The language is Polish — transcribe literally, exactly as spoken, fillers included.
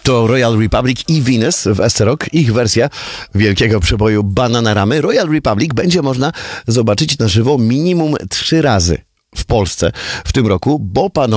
To Royal Republic i Venus w Esterock. Ich wersja wielkiego przeboju Bananaramy. Royal Republic będzie można zobaczyć na żywo minimum trzy razy w Polsce w tym roku, bo panowie